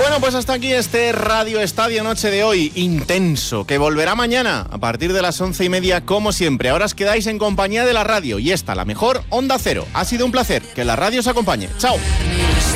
Bueno, pues hasta aquí este Radio Estadio Noche de hoy, intenso, que volverá mañana a partir de las 11:30 como siempre. Ahora os quedáis en compañía de la radio y esta, la mejor Onda Cero. Ha sido un placer, que la radio os acompañe. Chao.